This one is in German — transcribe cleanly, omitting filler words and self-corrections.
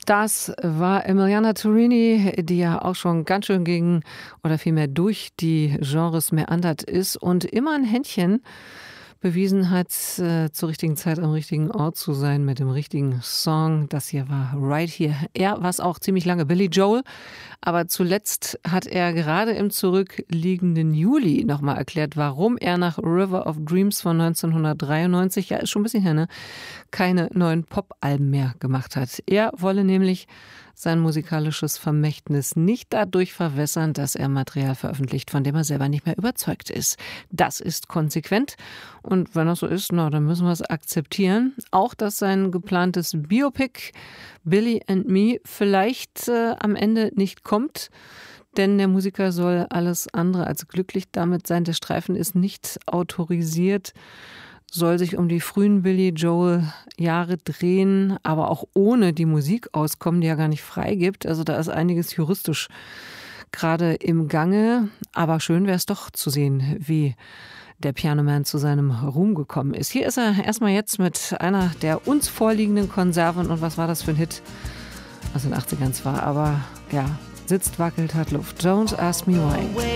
Das war Emiliana Turini, die ja auch schon ganz schön gegen oder vielmehr durch die Genres meandert ist und immer ein Händchen bewiesen hat, zur richtigen Zeit am richtigen Ort zu sein mit dem richtigen Song. Das hier war Right Here. Er war es auch ziemlich lange, Billy Joel. Aber zuletzt hat er gerade im zurückliegenden Juli nochmal erklärt, warum er nach River of Dreams von 1993, ja ist schon ein bisschen her, ne, keine neuen Pop-Alben mehr gemacht hat. Er wolle nämlich sein musikalisches Vermächtnis nicht dadurch verwässern, dass er Material veröffentlicht, von dem er selber nicht mehr überzeugt ist. Das ist konsequent. Und wenn das so ist, na, dann müssen wir es akzeptieren. Auch, dass sein geplantes Biopic Billy and Me vielleicht am Ende nicht kommt. Denn der Musiker soll alles andere als glücklich damit sein. Der Streifen ist nicht autorisiert, soll sich um die frühen Billy Joel Jahre drehen, aber auch ohne die Musik auskommen, die er gar nicht freigibt. Also da ist einiges juristisch gerade im Gange. Aber schön wäre es doch zu sehen, wie der Pianoman zu seinem Ruhm gekommen ist. Hier ist er erstmal jetzt mit einer der uns vorliegenden Konserven. Und was war das für ein Hit? Was in den 80ern zwar, aber ja, sitzt, wackelt, hat Luft. Don't Ask Me Why.